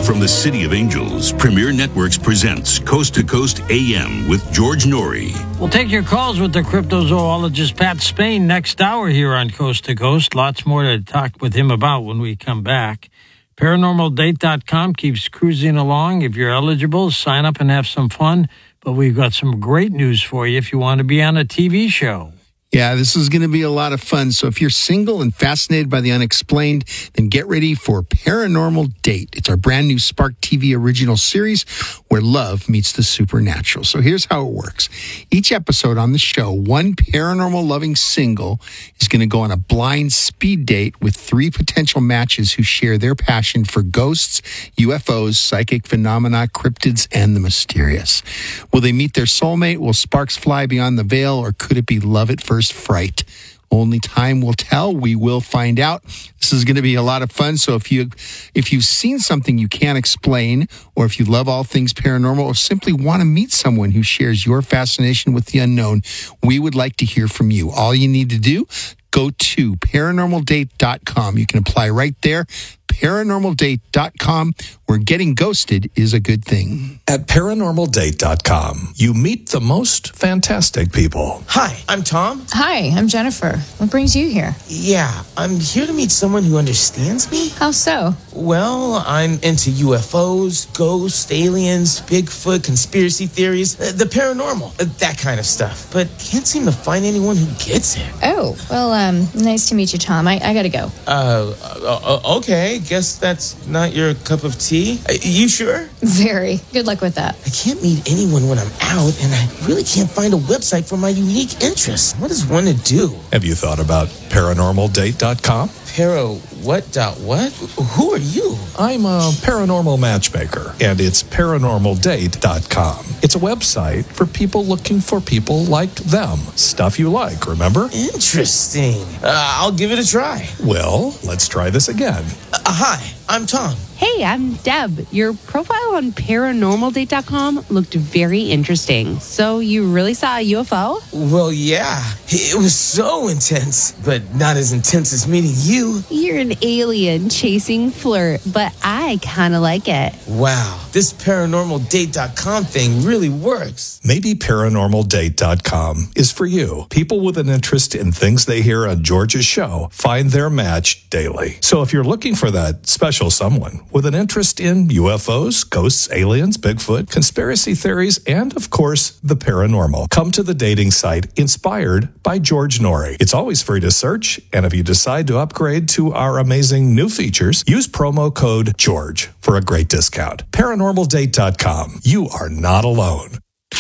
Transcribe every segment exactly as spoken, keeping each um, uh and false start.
From the City of Angels, Premier Networks presents Coast to Coast A M with George Norrie. We'll take your calls with the cryptozoologist Pat Spain next hour here on Coast to Coast. Lots more to talk with him about when we come back. paranormal date dot com keeps cruising along. If you're eligible, sign up and have some fun. But we've got some great news for you if you want to be on a T V show. Yeah, this is going to be a lot of fun. So if you're single and fascinated by the unexplained, then get ready for Paranormal Date. It's our brand new Spark T V original series where love meets the supernatural. So here's how it works. Each episode on the show, one paranormal loving single is going to go on a blind speed date with three potential matches who share their passion for ghosts, U F Os, psychic phenomena, cryptids, and the mysterious. Will they meet their soulmate? Will sparks fly beyond the veil, or could it be love at first fright? Only time will tell. We will find out. This is going to be a lot of fun. So if you if you've seen something you can't explain, or if you love all things paranormal, or simply want to meet someone who shares your fascination with the unknown, we would like to hear from you. All you need to do, go to paranormal date dot com. You can apply right there. paranormal date dot com, where getting ghosted is a good thing. At paranormal date dot com, you meet the most fantastic people. Hi, I'm Tom. Hi, I'm Jennifer. What brings you here? Yeah, I'm here to meet someone who understands me. How so? Well, I'm into U F Os, ghosts, aliens, Bigfoot, conspiracy theories, uh, the paranormal, uh, that kind of stuff. But can't seem to find anyone who gets it. Oh, well, um, nice to meet you, Tom. I, I gotta go. Uh, uh, okay. Guess that's not your cup of tea. Uh, you sure? Very. Good luck with that. I can't meet anyone when I'm out, and I really can't find a website for my unique interests. What is one to do? Have you thought about paranormal date dot com? Para what dot what? Who are you? I'm a paranormal matchmaker, and it's paranormal date dot com. It's a website for people looking for people like them. Stuff you like, remember? Interesting. Uh, I'll give it a try. Well, let's try this again. Uh, hi, I'm Tom. Hey, I'm Deb. Your profile on paranormal date dot com looked very interesting. So you really saw a U F O? Well, yeah. It was so intense, but not as intense as meeting you. You're an alien chasing flirt, but I kind of like it. Wow, this paranormal date dot com thing really works. Maybe paranormal date dot com is for you. People with an interest in things they hear on George's show find their match daily. So if you're looking for that special someone with an interest in U F Os, ghosts, aliens, Bigfoot, conspiracy theories, and, of course, the paranormal, come to the dating site inspired by George Norrie. It's always free to search, and if you decide to upgrade to our amazing new features, use promo code GEORGE for a great discount. paranormal date dot com. You are not alone.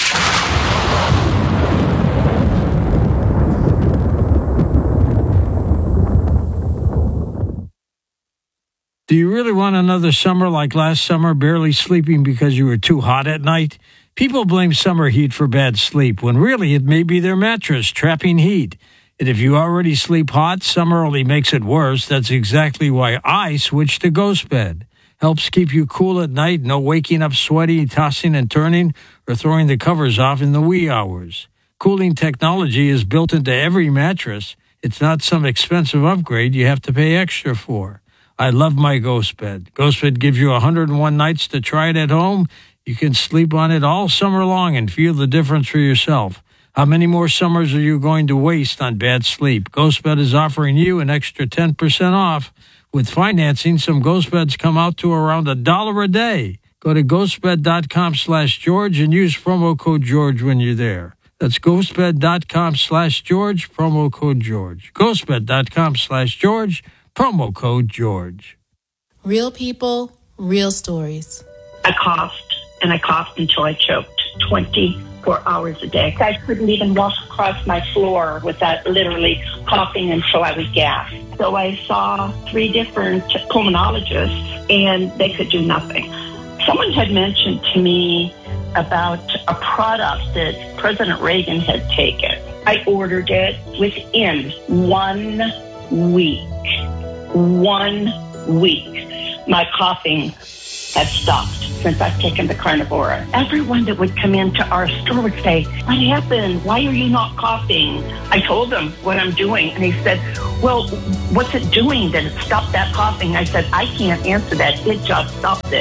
Do you really want another summer like last summer, barely sleeping because you were too hot at night? People blame summer heat for bad sleep, when really it may be their mattress trapping heat. And if you already sleep hot, summer only makes it worse. That's exactly why I switched to Ghost Bed. Helps keep you cool at night, no waking up sweaty, tossing and turning, or throwing the covers off in the wee hours. Cooling technology is built into every mattress. It's not some expensive upgrade you have to pay extra for. I love my Ghost Bed. Ghost Bed gives you one hundred one nights to try it at home. You can sleep on it all summer long and feel the difference for yourself. How many more summers are you going to waste on bad sleep? Ghost Bed is offering you an extra ten percent off. With financing, some Ghost Beds come out to around a dollar a day. Go to ghostbed.com slash George and use promo code George when you're there. That's ghostbed.com slash George, promo code George. ghostbed.com slash George, promo code George. Real people, real stories. I coughed, and I coughed until I choked twenty-four hours a day. I couldn't even walk across my floor without literally coughing until I would gasp. So I saw three different pulmonologists, and they could do nothing. Someone had mentioned to me about a product that President Reagan had taken. I ordered it within one week. One week. My coughing had stopped since I've taken the Carnivora. Everyone that would come into our store would say, "What happened? Why are you not coughing?" I told them what I'm doing, and he said, "Well, what's it doing that it stopped that coughing?" I said, "I can't answer that. It just stopped it."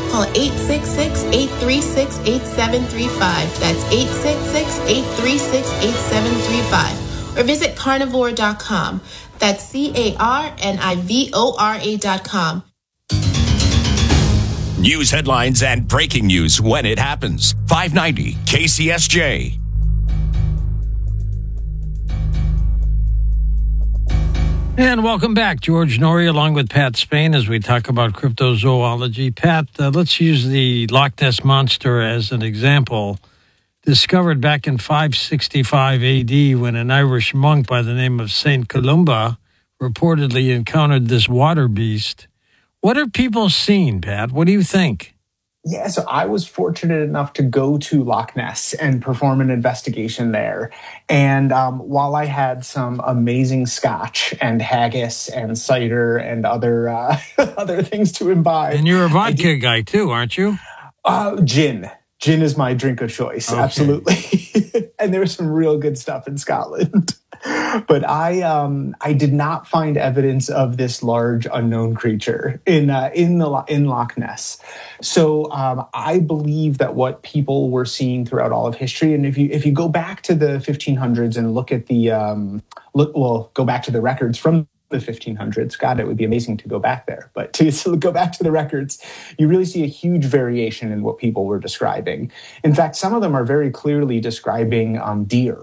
call eight six six, eight three six, eight seven three five. That's eight six six, eight three six, eight seven three five. Or visit carnivore dot com. That's C A R N I V O R A dot com. News headlines and breaking news when it happens. five ninety K C S J. And welcome back, George Noory, along with Pat Spain, as we talk about cryptozoology. Pat, uh, let's use the Loch Ness Monster as an example. Discovered back in five sixty-five A D when an Irish monk by the name of Saint Columba reportedly encountered this water beast. What are people seeing, Pat? What do you think? Yeah, so I was fortunate enough to go to Loch Ness and perform an investigation there. And um, while I had some amazing scotch and haggis and cider and other uh, other things to imbibe. And you're a vodka did, guy too, aren't you? Uh, gin. Gin is my drink of choice, okay. Absolutely. And there's some real good stuff in Scotland. But I um, I did not find evidence of this large unknown creature in uh, in the in Loch Ness. So um, I believe that what people were seeing throughout all of history, and if you if you go back to the fifteen hundreds and look at the um, look well go back to the records from the fifteen hundreds, God, it would be amazing to go back there. But to, to go back to the records, you really see a huge variation in what people were describing. In fact, some of them are very clearly describing um, deer.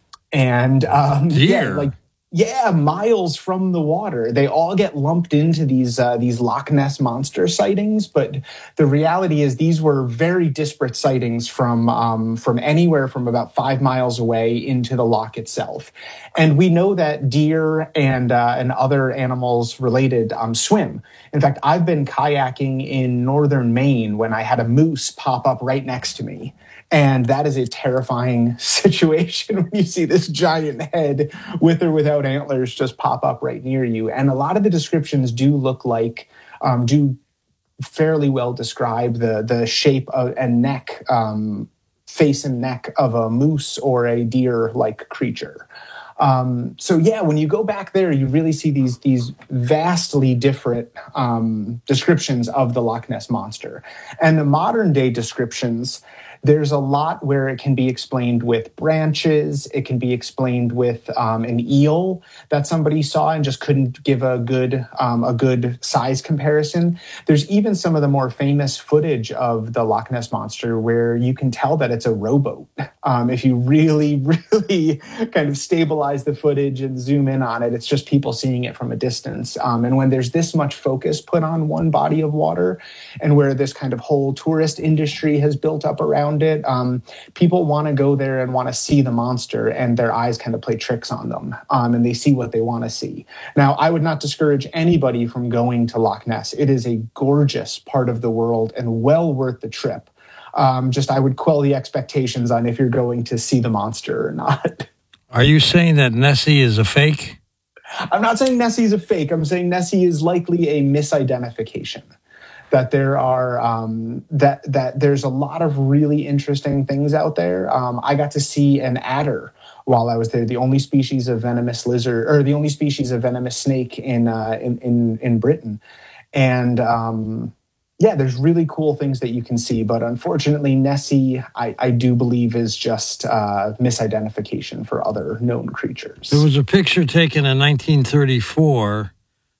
And um, deer, yeah, like yeah, miles from the water, they all get lumped into these uh, these Loch Ness monster sightings. But the reality is, these were very disparate sightings from um, from anywhere from about five miles away into the loch itself. And we know that deer and uh, and other animals related um, swim. In fact, I've been kayaking in northern Maine when I had a moose pop up right next to me. And that is a terrifying situation when you see this giant head with or without antlers just pop up right near you. And a lot of the descriptions do look like, um, do fairly well describe the the shape of, and neck, um, face and neck of a moose or a deer-like creature. Um, so yeah, when you go back there, you really see these these vastly different um, descriptions of the Loch Ness Monster. And the modern day descriptions, there's a lot where it can be explained with branches. It can be explained with um, an eel that somebody saw and just couldn't give a good um, a good size comparison. There's even some of the more famous footage of the Loch Ness Monster where you can tell that it's a rowboat. Um, if you really, really kind of stabilize the footage and zoom in on it, it's just people seeing it from a distance. Um, and when there's this much focus put on one body of water, and where this kind of whole tourist industry has built up around it, um, people want to go there and want to see the monster, and their eyes kind of play tricks on them, um, and they see what they want to see. Now, I would not discourage anybody from going to Loch Ness. It is a gorgeous part of the world and well worth the trip. Um, just I would quell the expectations on if you're going to see the monster or not. Are you saying that Nessie is a fake? I'm not saying Nessie is a fake. I'm saying Nessie is likely a misidentification. That there are um, that that there's a lot of really interesting things out there. Um, I got to see an adder while I was there, the only species of venomous lizard, or the only species of venomous snake in uh, in, in in Britain, and um, yeah, there's really cool things that you can see. But unfortunately, Nessie, I, I do believe, is just uh, misidentification for other known creatures. There was a picture taken in nineteen thirty-four.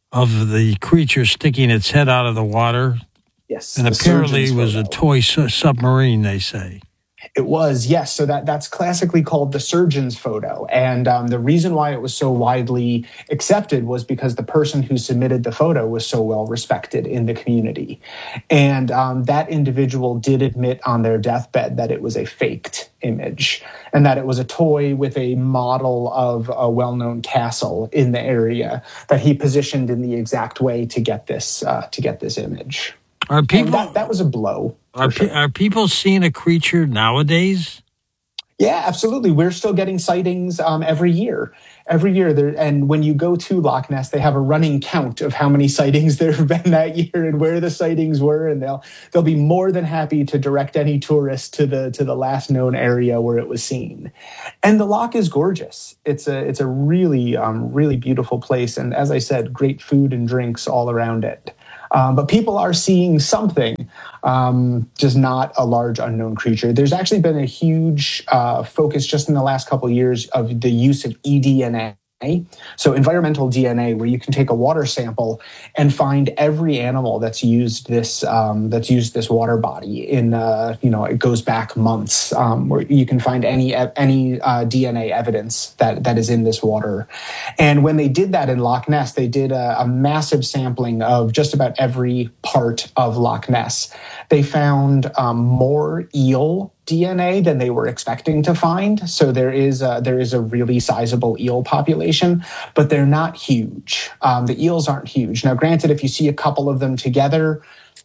Of the creature sticking its head out of the water. Yes. And apparently it was a toy su- submarine, they say. It was, yes. So that, that's classically called the surgeon's photo. And um, the reason why it was so widely accepted was because the person who submitted the photo was so well respected in the community. And um, that individual did admit on their deathbed that it was a faked image and that it was a toy with a model of a well-known castle in the area that he positioned in the exact way to get this, uh, to get this image. Are people, that, that was a blow. Are, sure. pe- are people seeing a creature nowadays? Yeah, absolutely. We're still getting sightings um, every year. Every year. There, and when you go to Loch Ness, they have a running count of how many sightings there have been that year and where the sightings were. And they'll they'll be more than happy to direct any tourist to the to the last known area where it was seen. And the loch is gorgeous. It's a it's a really, um, really beautiful place. And as I said, great food and drinks all around it. Um, but people are seeing something, um, just not a large unknown creature. There's actually been a huge uh, focus just in the last couple of years of the use of e D N A. So environmental D N A, where you can take a water sample and find every animal that's used this um, that's used this water body in uh, you know it goes back months, um, where you can find any any uh, D N A evidence that that is in this water. And when they did that in Loch Ness, they did a, a massive sampling of just about every part of Loch Ness. They found um, more eel D N A than they were expecting to find. So there is a, there is a really sizable eel population, but they're not huge. Um, the eels aren't huge. Now, granted, if you see a couple of them together,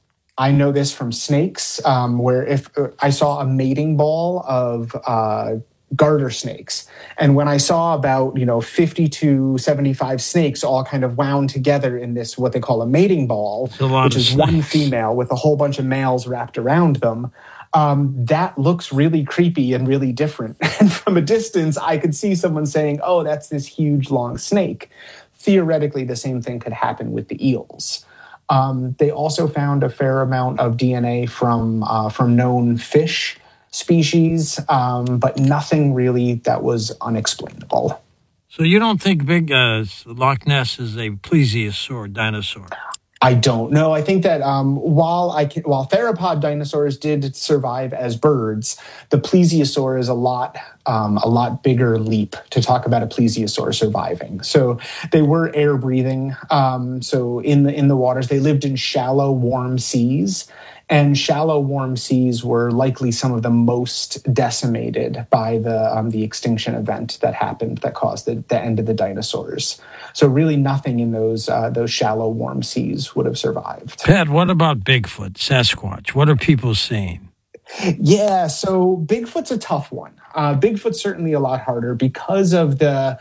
I know this from snakes, um, where if uh, I saw a mating ball of uh, garter snakes, and when I saw about you know fifty to seventy-five snakes all kind of wound together in this what they call a mating ball, which is one female with a whole bunch of males wrapped around them. Um, that looks really creepy and really different. And from a distance, I could see someone saying, oh, that's this huge, long snake. Theoretically, the same thing could happen with the eels. Um, they also found a fair amount of D N A from, uh, from known fish species, um, but nothing really that was unexplainable. So you don't think big uh, Loch Ness is a plesiosaur dinosaur? I don't know. I think that um, while I can, while theropod dinosaurs did survive as birds, the plesiosaur is a lot um, a lot bigger leap to talk about a plesiosaur surviving. So they were air breathing. Um, so in the in the waters, they lived in shallow, warm seas. And shallow, warm seas were likely some of the most decimated by the um, the extinction event that happened that caused the, the end of the dinosaurs. So really nothing in those uh, those shallow, warm seas would have survived. Pat, what about Bigfoot, Sasquatch? What are people seeing? Yeah, so Bigfoot's a tough one. Uh, Bigfoot's certainly a lot harder because of the...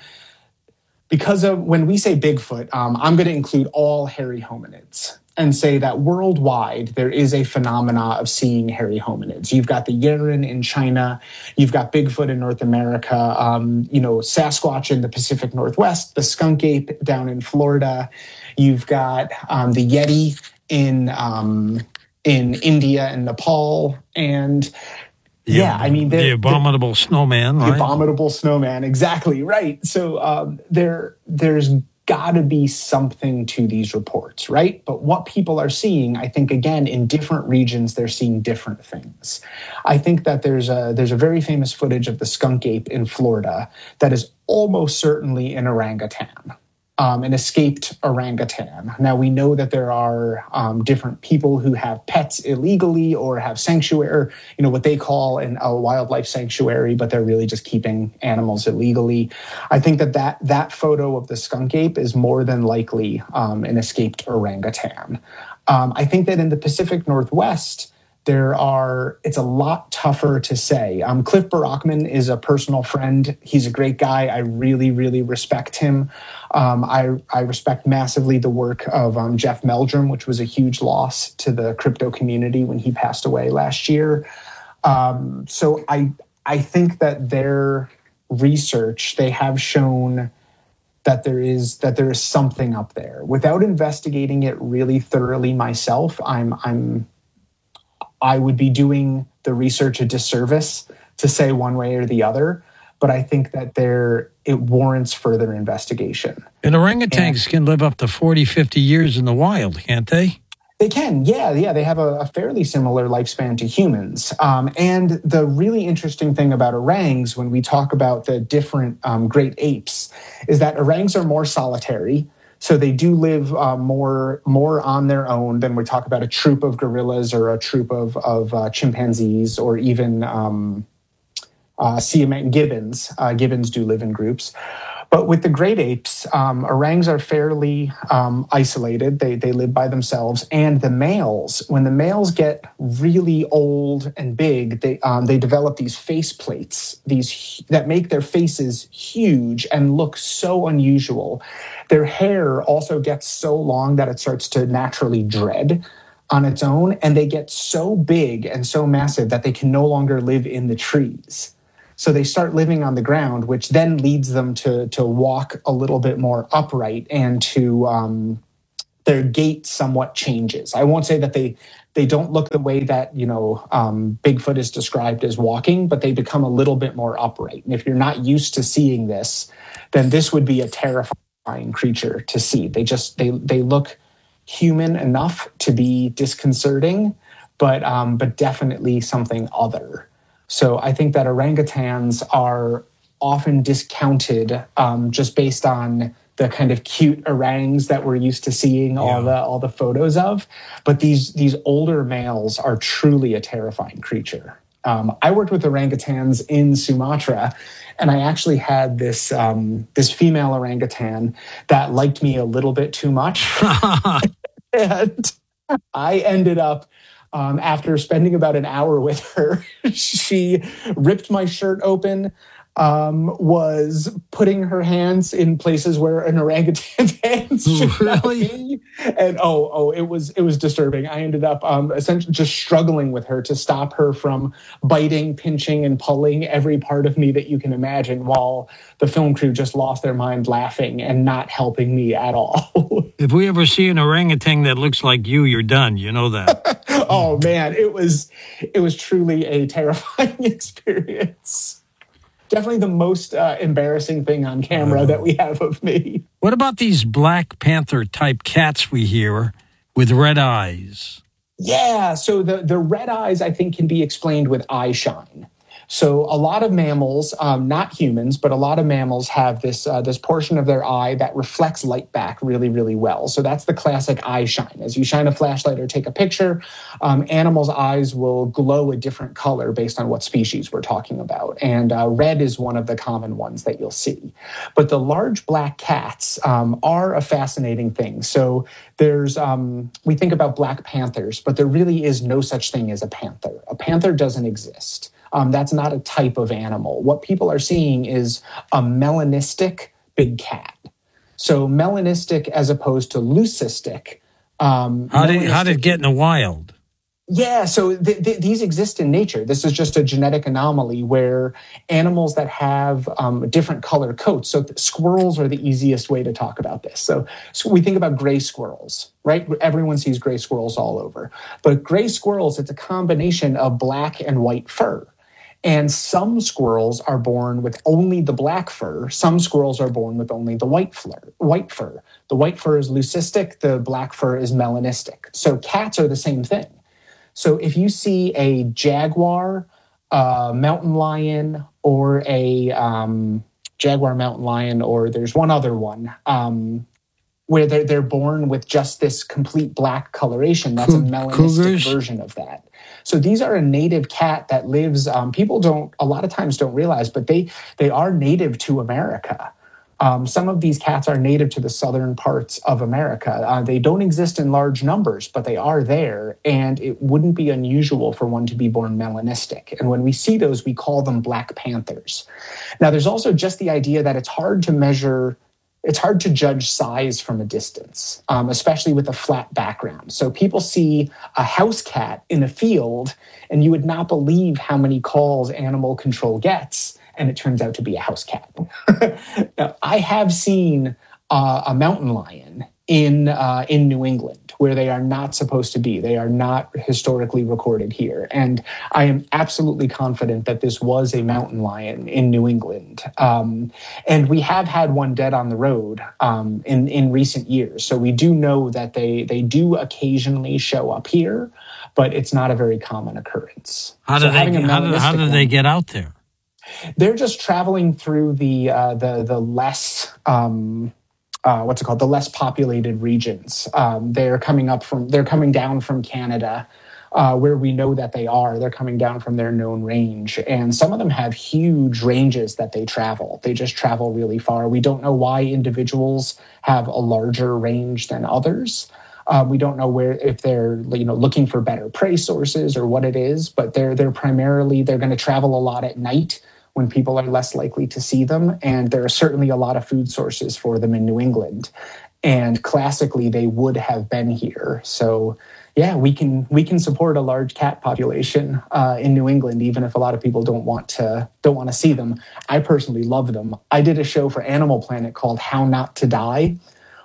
Because of when we say Bigfoot, um, I'm going to include all hairy hominids and say that worldwide there is a phenomena of seeing hairy hominids. You've got the Yeren in China, you've got Bigfoot in North America, um, you know, Sasquatch in the Pacific Northwest, the skunk ape down in Florida. You've got um, the Yeti in um, in India and Nepal, and The, yeah, I mean, the abominable the, snowman, right? The abominable snowman, exactly right. So um, there, there's got to be something to these reports, right? But what people are seeing, I think, again, in different regions, they're seeing different things. I think that there's a there's a very famous footage of the skunk ape in Florida that is almost certainly an orangutan. Um, an escaped orangutan. Now, we know that there are um, different people who have pets illegally or have sanctuary, you know, what they call an, a wildlife sanctuary, but they're really just keeping animals illegally. I think that that, that photo of the skunk ape is more than likely um, an escaped orangutan. Um, I think that in the Pacific Northwest, there are, it's a lot tougher to say. Um, Cliff Barackman is a personal friend. He's a great guy. I really, really respect him. Um, I, I respect massively the work of um, Jeff Meldrum, which was a huge loss to the crypto community when he passed away last year. Um, so I, I think that their research, they have shown that there is that there is something up there. Without investigating it really thoroughly myself, I'm I'm I would be doing the research a disservice to say one way or the other, but I think that there it warrants further investigation. And orangutans and, can live up to forty, fifty years in the wild, can't they? They can, yeah, yeah. They have a, a fairly similar lifespan to humans. Um, and the really interesting thing about orangs, when we talk about the different um, great apes, is that orangs are more solitary. So they do live uh, more more on their own than we talk about a troop of gorillas or a troop of, of uh, chimpanzees or even um, uh, Siamang gibbons. Uh, gibbons do live in groups. But with the great apes, um, orangs are fairly um, isolated. They they live by themselves. And the males, when the males get really old and big, they um, they develop these face plates, these that make their faces huge and look so unusual. Their hair also gets so long that it starts to naturally dread on its own, and they get so big and so massive that they can no longer live in the trees. So they start living on the ground, which then leads them to to walk a little bit more upright and to um, their gait somewhat changes. I won't say that they they don't look the way that, you know, um, Bigfoot is described as walking, but they become a little bit more upright. And if you're not used to seeing this, then this would be a terrifying creature to see. They just they they look human enough to be disconcerting, but um, but definitely something other. So I think that orangutans are often discounted um, just based on the kind of cute orangs that we're used to seeing yeah. all the all the photos of. But these these older males are truly a terrifying creature. Um, I worked with orangutans in Sumatra, and I actually had this um, this female orangutan that liked me a little bit too much. And I ended up, um, after spending about an hour with her, she ripped my shirt open, um, was putting her hands in places where an orangutan's hands should not be. And oh, oh, it was it was disturbing. I ended up um, essentially just struggling with her to stop her from biting, pinching, and pulling every part of me that you can imagine, while the film crew just lost their mind laughing and not helping me at all. If we ever see an orangutan that looks like you, you're done. You know that. Oh man, it was it was truly a terrifying experience. Definitely the most uh, embarrassing thing on camera that we have of me. What about these Black Panther type cats we hear with red eyes? Yeah, so the, the red eyes, I think, can be explained with eye shine. So a lot of mammals, um, not humans, but a lot of mammals have this uh, this portion of their eye that reflects light back really, really well. So that's the classic eye shine. As you shine a flashlight or take a picture, um, animals' eyes will glow a different color based on what species we're talking about. And uh, red is one of the common ones that you'll see. But the large black cats um, are a fascinating thing. So there's, um, we think about black panthers, but there really is no such thing as a panther. A panther doesn't exist. Um, that's not a type of animal. What people are seeing is a melanistic big cat. So melanistic as opposed to leucistic. Um, how did how did it get in the wild? Yeah, so th- th- these exist in nature. This is just a genetic anomaly where animals that have um, different color coats. So th- squirrels are the easiest way to talk about this. So, so we think about gray squirrels, right? Everyone sees gray squirrels all over. But gray squirrels, it's a combination of black and white fur. And some squirrels are born with only the black fur. Some squirrels are born with only the white fur. White fur. The white fur is leucistic. The black fur is melanistic. So cats are the same thing. So if you see a jaguar, a mountain lion, or a um, jaguar, mountain lion, or there's one other one, um, where they're, they're born with just this complete black coloration, that's a melanistic Cougars. version of that. So these are a native cat that lives, um, people don't, a lot of times don't realize, but they they are native to America. Um, some of these cats are native to the southern parts of America. Uh, they don't exist in large numbers, but they are there, and it wouldn't be unusual for one to be born melanistic. And when we see those, we call them black panthers. Now, there's also just the idea that it's hard to measure It's hard to judge size from a distance, um, especially with a flat background. So people see a house cat in a field, and you would not believe how many calls animal control gets, and it turns out to be a house cat. Now, I have seen uh, a mountain lion in uh, in New England, where they are not supposed to be. They are not historically recorded here. And I am absolutely confident that this was a mountain lion in New England. Um, and we have had one dead on the road um, in, in recent years. So we do know that they, they do occasionally show up here, but it's not a very common occurrence. How do, so they, how do, how do they get out there? They're just traveling through the uh, the the less um, uh, what's it called the less populated regions. Um, they're coming up from they're coming down from Canada, uh, where we know that they are. They're coming down from their known range, and some of them have huge ranges that they travel. They just travel really far. We don't know why individuals have a larger range than others. Um, we don't know where if they're you know looking for better prey sources or what it is, but they're they're primarily they're going to travel a lot at night, when people are less likely to see them. And there are certainly a lot of food sources for them in New England. And classically, they would have been here. So yeah, we can we can support a large cat population uh, in New England, even if a lot of people don't want to don't want to see them. I personally love them. I did a show for Animal Planet called How Not to Die,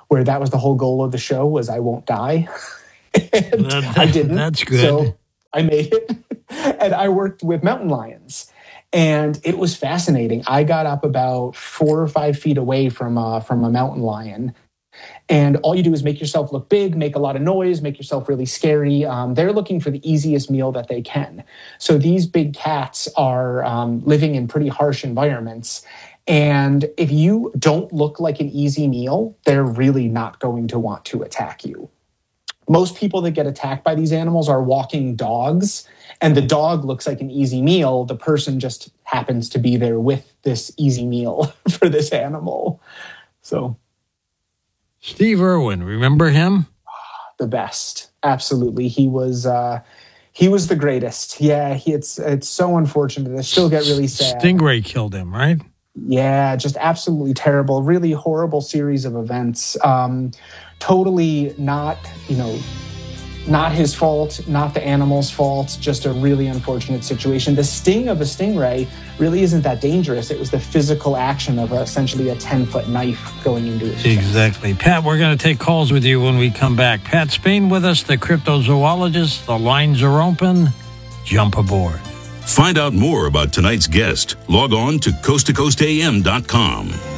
where that was the whole goal of the show was I won't die. And that, I didn't. That's good. So I made it. And I worked with mountain lions. And it was fascinating. I got up about four or five feet away from a, from a mountain lion. And all you do is make yourself look big, make a lot of noise, make yourself really scary. Um, they're looking for the easiest meal that they can. So these big cats are um, living in pretty harsh environments. And if you don't look like an easy meal, they're really not going to want to attack you. Most people that get attacked by these animals are walking dogs, and the dog looks like an easy meal. The person just happens to be there with this easy meal for this animal. So... Steve Irwin, remember him? The best, absolutely. He was uh, he was the greatest. Yeah, he, it's it's so unfortunate. I still get really sad. Stingray killed him, right? Yeah, just absolutely terrible. Really horrible series of events. Um, totally not, you know, not his fault, not the animal's fault. Just a really unfortunate situation. The sting of a stingray really isn't that dangerous. It was the physical action of a, essentially a ten-foot knife going into his chest. Exactly. Pat, we're going to take calls with you when we come back. Pat Spain with us, the cryptozoologist. The lines are open. Jump aboard. Find out more about tonight's guest. Log on to coast to coast a m dot com.